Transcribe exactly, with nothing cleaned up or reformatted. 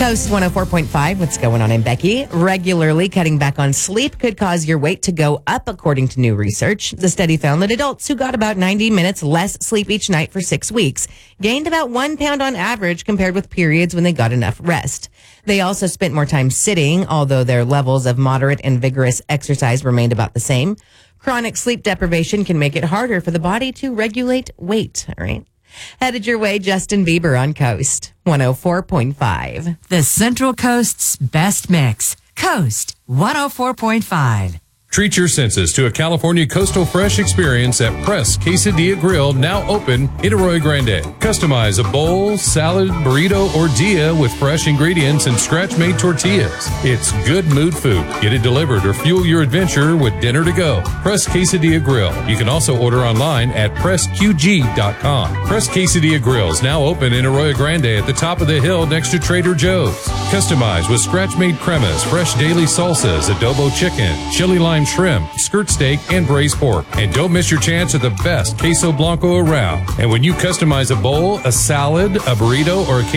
Coast one oh four point five, what's going on in Becky? Regularly cutting back on sleep could cause your weight to go up, according to new research. The study found that adults who got about ninety minutes less sleep each night for six weeks gained about one pound on average compared with periods when they got enough rest. They also spent more time sitting, although their levels of moderate and vigorous exercise remained about the same. Chronic sleep deprivation can make it harder for the body to regulate weight, all right? Headed your way, Justin Bieber on Coast one oh four point five. The Central Coast's best mix. Coast one oh four point five. Treat your senses to a California Coastal Fresh experience at Press Quesadilla Grill, now open in Arroyo Grande. Customize a bowl, salad, burrito, or dia with fresh ingredients and scratch-made tortillas. It's good mood food. Get it delivered or fuel your adventure with dinner to go. Press Quesadilla Grill. You can also order online at press q g dot com. Press Quesadilla Grill is now open in Arroyo Grande at the top of the hill next to Trader Joe's. Customize with scratch-made cremas, fresh daily salsas, adobo chicken, chili lime shrimp, skirt steak, and braised pork. And don't miss your chance at the best queso blanco around. And when you customize a bowl, a salad, a burrito, or a